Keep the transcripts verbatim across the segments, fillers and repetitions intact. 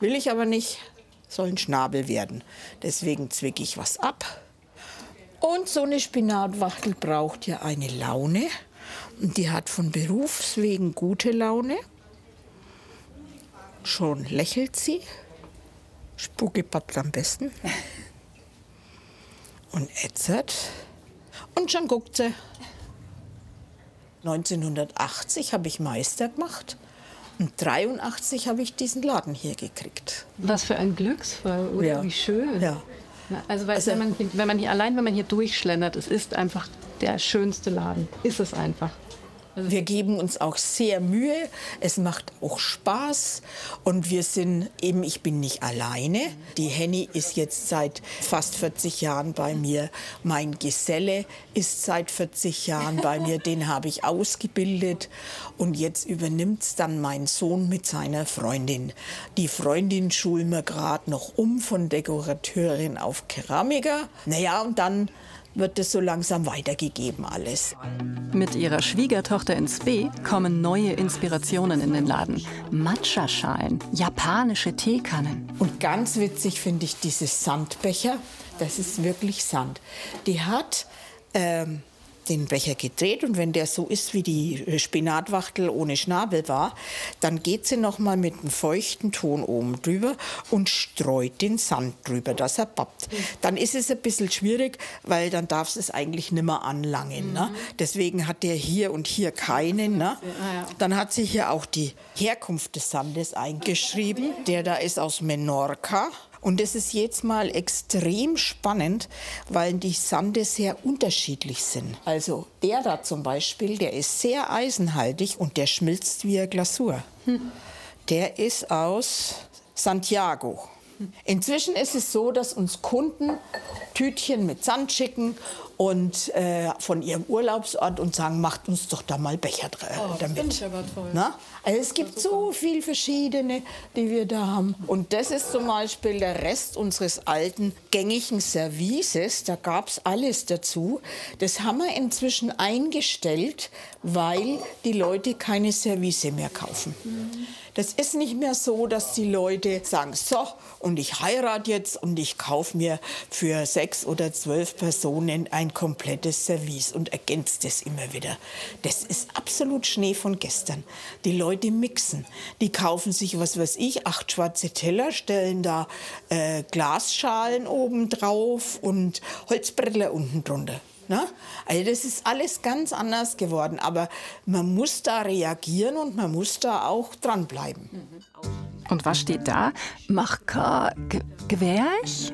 Will ich aber nicht, soll ein Schnabel werden. Deswegen zwicke ich was ab. Und so eine Spinatwachtel braucht ja eine Laune. Und die hat von Berufswegen gute Laune. Schon lächelt sie. Spuckepappel am besten. Und ätzert. Und schon guckt sie. neunzehnhundertachtzig habe ich Meister gemacht. Und dreiundachtzig habe ich diesen Laden hier gekriegt. Was für ein Glücksfall, oder? Ja. Wie schön. Ja. Also, weil, also wenn, man, wenn man hier, allein wenn man hier durchschlendert, es ist einfach der schönste Laden. Ist es einfach. Wir geben uns auch sehr Mühe, es macht auch Spaß und wir sind eben, ich bin nicht alleine. Die Henny ist jetzt seit fast vierzig Jahren bei mir. Mein Geselle ist seit vierzig Jahren bei mir, den habe ich ausgebildet und jetzt übernimmt es dann mein Sohn mit seiner Freundin. Die Freundin schulen wir gerade noch um von Dekorateurin auf Keramiker. Naja, und dann wird es so langsam weitergegeben alles. Mit ihrer Schwiegertochter ins B kommen neue Inspirationen in den Laden. Matcha-Schalen, japanische Teekannen. Und ganz witzig finde ich diese Sandbecher. Das ist wirklich Sand. Die hat ähm, den Becher gedreht und wenn der so ist, wie die Spinatwachtel ohne Schnabel war, dann geht sie noch mal mit einem feuchten Ton oben drüber und streut den Sand drüber, dass er pappt. Dann ist es ein bisschen schwierig, weil dann darf es eigentlich nicht mehr anlangen. Mhm. Ne? Deswegen hat der hier und hier keinen. Ne? Dann hat sie hier auch die Herkunft des Sandes eingeschrieben. Der da ist aus Menorca. Und das ist jetzt mal extrem spannend, weil die Sande sehr unterschiedlich sind. Also der da zum Beispiel, der ist sehr eisenhaltig und der schmilzt wie eine Glasur. Hm. Der ist aus Santiago. Inzwischen ist es so, dass uns Kunden Tütchen mit Sand schicken und äh, von ihrem Urlaubsort und sagen, macht uns doch da mal Becher oh, damit. Das finde ich aber toll. Na? Also es gibt so viele verschiedene, die wir da haben. Und das ist zum Beispiel der Rest unseres alten gängigen Services. Da gab es alles dazu. Das haben wir inzwischen eingestellt, weil die Leute keine Service mehr kaufen. Mhm. Das ist nicht mehr so, dass die Leute sagen, so, und ich heirate jetzt und ich kaufe mir für sechs oder zwölf Personen ein komplettes Service und ergänzt das immer wieder. Das ist absolut Schnee von gestern. Die Leute mixen. Die kaufen sich, was weiß ich, acht schwarze Teller, stellen da äh, Glasschalen oben drauf und Holzbrettler unten drunter. Na? Also das ist alles ganz anders geworden, aber man muss da reagieren und man muss da auch dranbleiben. Und was steht da? Mach ka Gwerch?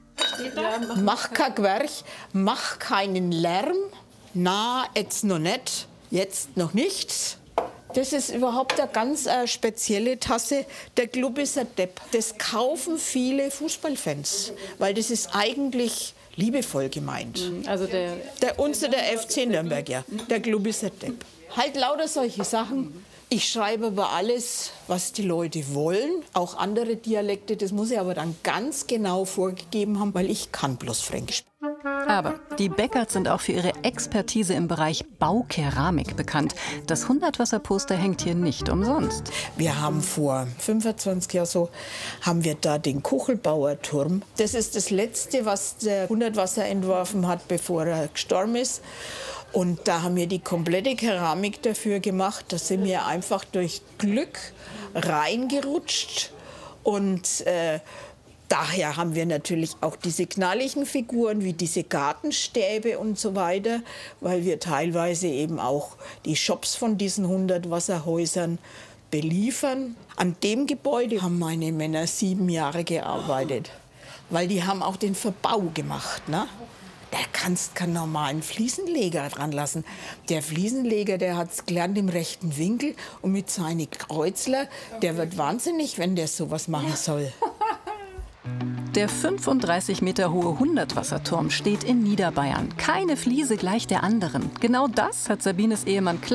Mach ka Gwerch, mach keinen Lärm, na, jetzt noch nicht, jetzt noch nichts. Das ist überhaupt eine ganz äh, spezielle Tasse. Der Club ist ein Depp. Das kaufen viele Fußballfans, weil das ist eigentlich liebevoll gemeint. Also der, der unser der F C Nürnberg, ja. Der Club ist ein Depp. Halt lauter solche Sachen. Ich schreibe über alles, was die Leute wollen, auch andere Dialekte. Das muss ich aber dann ganz genau vorgegeben haben, weil ich kann bloß Fränkisch. Aber die Beckerts sind auch für ihre Expertise im Bereich Baukeramik bekannt. Das Hundertwasser-Poster hängt hier nicht umsonst. Wir haben vor fünfundzwanzig Jahren so, haben wir da den Kuchelbauer Turm. Das ist das Letzte, was der Hundertwasser entworfen hat, bevor er gestorben ist. Und da haben wir die komplette Keramik dafür gemacht. Da sind wir einfach durch Glück reingerutscht. Und äh, daher haben wir natürlich auch diese knalligen Figuren, wie diese Gartenstäbe und so weiter, weil wir teilweise eben auch die Shops von diesen Hundertwasserhäusern beliefern. An dem Gebäude haben meine Männer sieben Jahre gearbeitet, weil die haben auch den Verbau gemacht, ne? Da kannst du keinen normalen Fliesenleger dran lassen. Der Fliesenleger, der hat es gelernt im rechten Winkel und mit seinen Kreuzler, der wird wahnsinnig, wenn der sowas machen soll. Der fünfunddreißig Meter hohe Hundertwasserturm steht in Niederbayern. Keine Fliese gleich der anderen. Genau das hat Sabines Ehemann Klaus